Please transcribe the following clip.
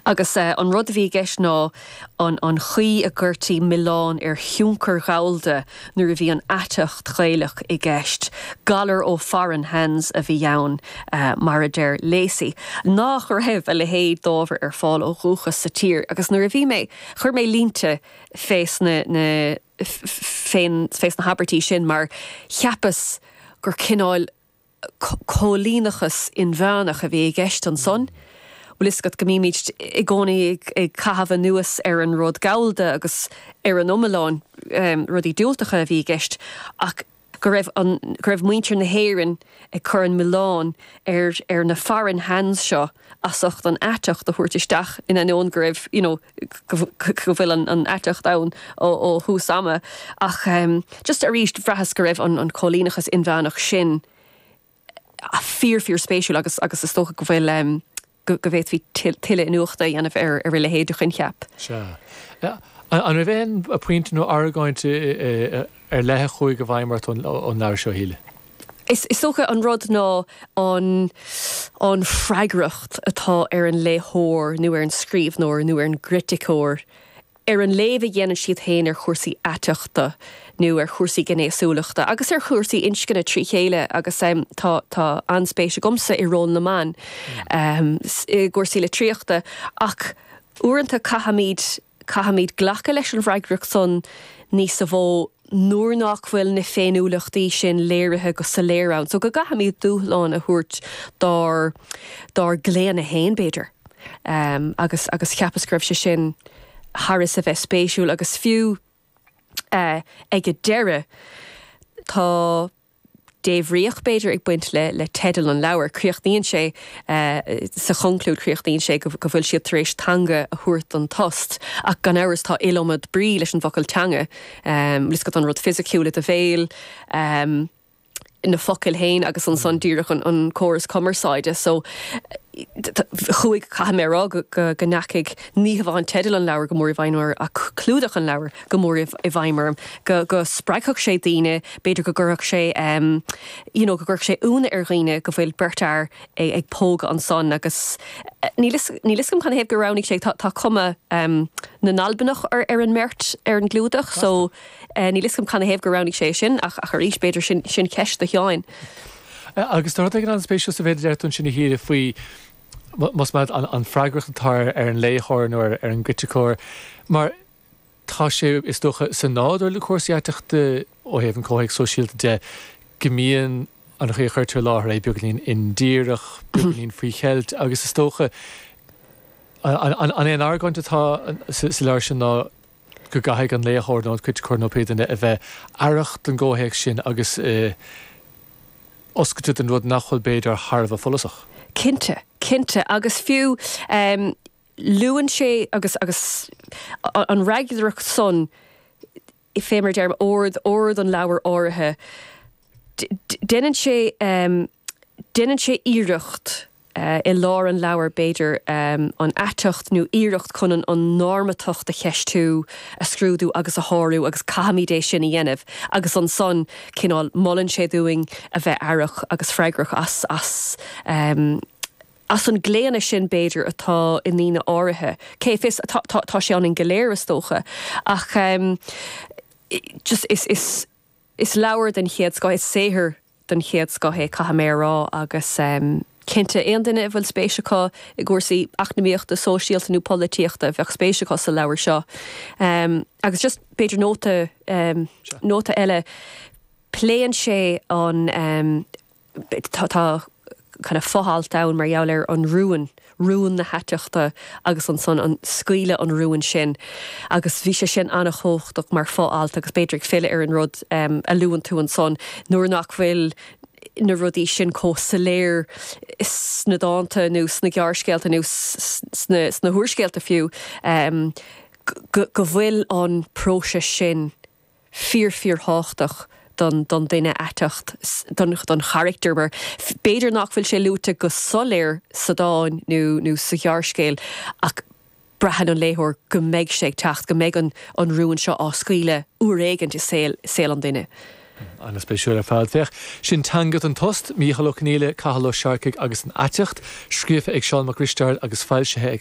Agus an rud a bhí gceist ná an chuí a gcuirtaí Milán hiúncar gáilde nuair a bhí an ateacht chéilech i gceist. Galar ó foreign hands a bhí ann mar a déir lésaí. Nach raibh a le héad dábhar fáil ó rúchas sa tír, agus nuair a bhí mé chuir mé línte fés na habertí sin mar cheapas gur cináil cólínachas in bheanach a bhí i gceist an son. Bhfuil is gad go míimiid i gcónaí ag caithfeadh nuas an rud gáilde agus an Omaláin rudí dúilteacha a bhí i gceist, ach go raibh muintir na héireann ag chur an Milán na foreign hands seo asocht an ateacht a thuirtisteach in an ón go raibh, go bhfuil an ateacht ann ó thús ama. Ach just a ríist bhrethas go raibh an cólínachas in bheanach sin a fír spéisiúil agus is tócha go bhfuil go bhéit hí tuile nuachta dhéanamh ar le héadú chun cheap. An ra bhéin a puinte nó argáinte ar lethe chuig go bhaimart ón leabhar seo híle. Is socha an rud ná an freigracht atá ar an léthóir nó ar an scríbhnóir nó ar an griticóir. Ar an léomh dhéanann siad féin ar chuirsaí ateachta nó ar chuirsaí gnéasúlachta, agus ar chuirsaí inscinne trí chéile agus tá anspéise gomsa i rón na man gúirsaí le tríochta, ach uaireanta caihamíd ghlacha leis an bhreigracht son níos sa bhó nuair nach bhfuil na féinúlachtaí sin léirithe go sa léirán. So go gahamíd dúthláin a thuirt dar gléan na héin beidir. Agus cheapascraibh se sin Harris a bheith spéisiúil agus fiú ag a deire tá Dave Rioch beidir ag buint le tedal an leabhar críochtaíonn sé sa chonklúd críochtaíonn sé go bhfuil siad tar éis tanga a thuirt an tost ach gan áras tá ilomad brí leis an focail tanga lis go an rud fisiciúla a bhéil na focail héin agus an son díreach an choras commerceide, so chuig caimérá go neachig ní bháin tedal an leabhar go mór i bhaimar a clúdach an leabhar go mór i bhaimar go spreiceach sé daoine beidir go gurach sé go gurach sé úna ar ghaoine go bhfuil bertar ag póga an son agus ní liscom chuna hebh go ranig sé tá cuma na nalbanach ar an mert ar an glúdach, so ní liscom chuna hebh go ranig sé sin ach ar ríis beidir sin ceist a teáin. Agus tá an spéisiú sa bhéidir tún sin híre faoi mas meid an freigrachtatá ar an léthóir nó ar an griticóir, mar tá sé is dócha san nád le cuasaíteachta ó héhann cóigh sosiálta de gomíon an chu chuirtar láthir é beaglín in díireach beaglín faoi cheilt, agus is dócha an éon argáinte tá sa leir sin ná go gaithe an léthóir nó griticóir nó péidirna a bheith aireacht an ggóthaigh sin agus oscaite an rud nachfuil beidir Harbh folasach. Cinte agus fiú luúan sé agus an regularach son I fémar derm ord an leabhar áirithe. Dénn sé íireacht I lár an leabhar beidir an ateacht nó íireacht chun an normatocht a cheistú a scrúdú agus a háú agus cahamídééis sin I dhéanamh agus an son cinál mollann sé dúing a bheith airach agus freigrach as an gléana sin beidir atá in nína áirithe. Céfis tá sé an in goléras tócha ach just is leabhar den chéad sco is séhir den chéad sco hé cahamérá agus cinnte aon duine bhfuil spéisiá I gcúrsaí achnamíochta sóisialta nó polítíochta bheith spéisiá sa leabhar seo. Agus just beidir nóta eile pléann sé an tá kind of fáhalt down mar jouler an ruúin na hateachta agus an son an scuile an ruúin sin agus bhí sé sin annach hóchtach mar fáhalt agus beidir fille ar an rud a luúan tú an son nuair nach bhfuil na rudí sin có saléir sna dáanta nó sna gearscéalta nó sna thuairscéalta fiú go bhfuil an próise sin fíor háchtach don duine ateacht don character mar beidir nachfuil sé lúta go soléir sa dáin nó sa gearscéal ach brehan an léthóir go méid sé teacht go méid an ruúin seo á scuile uair saol an duine. An spéisiúla fáil féach. Sin tangat an tost, Mícheál Ó Conghaile, Cathaoirleach Searcaigh agus an ateacht, scríofa ag Seán Mac Risteard agus fáilsethe ag